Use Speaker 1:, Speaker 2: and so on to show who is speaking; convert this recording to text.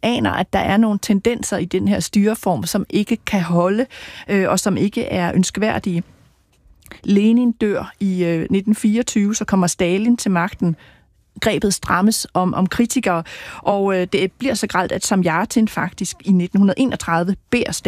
Speaker 1: aner, at der er nogle tendenser i den her styreform, som ikke kan holde, og som ikke er ønskværdige. Lenin dør i 1924, så kommer Stalin til magten. Grebet strammes om kritikere, og det bliver så grelt, at Samjatin faktisk i 1931 beder